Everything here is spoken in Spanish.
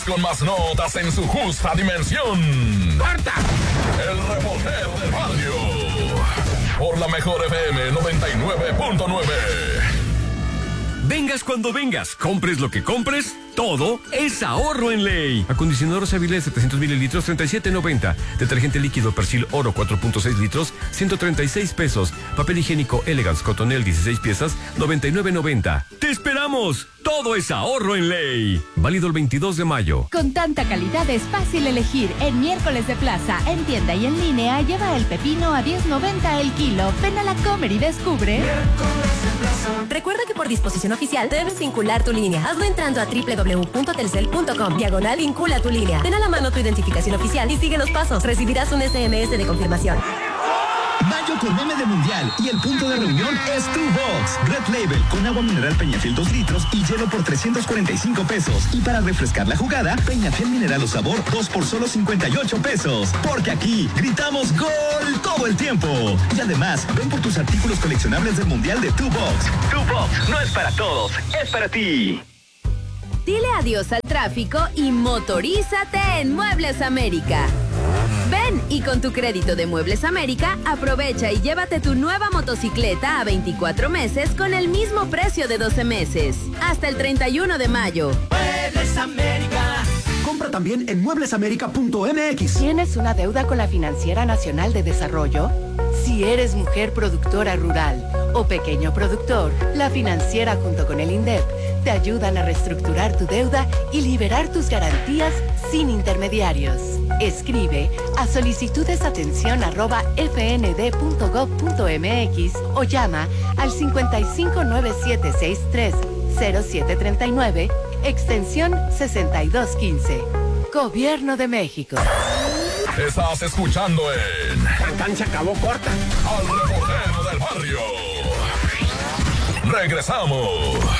Con más notas en su justa dimensión. ¡Corta! El reportero del barrio. Por la mejor FM 99.9. Vengas cuando vengas, compres lo que compres, todo es ahorro en Ley. Acondicionador Savile 700 mililitros, 37.90. Detergente líquido Persil Oro 4.6 litros, 136 pesos. Papel higiénico Elegance Cotonel 16 piezas, 99.90. ¡Te esperamos! Todo es ahorro en Ley. Válido el 22 de mayo. Con tanta calidad es fácil elegir. En miércoles de plaza, en tienda y en línea, lleva el pepino a 10.90 el kilo. Ven a la Comer y descubre. Recuerda que por disposición oficial debes vincular tu línea. Hazlo entrando a www.telcel.com. Vincula tu línea. Ten a la mano tu identificación oficial y sigue los pasos. Recibirás un SMS de confirmación. Mayo con meme de mundial y el punto de reunión es tu box. Red Label con agua mineral Peñafiel 2 litros y hielo por 345 pesos. Y para refrescar la jugada, Peñafiel Mineral o Sabor 2 por solo 58 pesos. Porque aquí gritamos gol todo el tiempo. Y además, ven por tus artículos coleccionables del mundial de tu box. Tu box no es para todos, es para ti. Dile adiós al tráfico y motorízate en Muebles América. Ven y con tu crédito de Muebles América, aprovecha y llévate tu nueva motocicleta a 24 meses con el mismo precio de 12 meses. Hasta el 31 de mayo. Muebles América. Compra también en mueblesamerica.mx. ¿Tienes una deuda con la Financiera Nacional de Desarrollo? Si eres mujer productora rural o pequeño productor, la Financiera junto con el INDEP te ayudan a reestructurar tu deuda y liberar tus garantías sin intermediarios. Escribe a solicitudesatención@fnd.gov.mx o llama al 5597630739, extensión 6215. Gobierno de México. Estás escuchando en... La cancha acabó corta. Al reportero del barrio. Regresamos.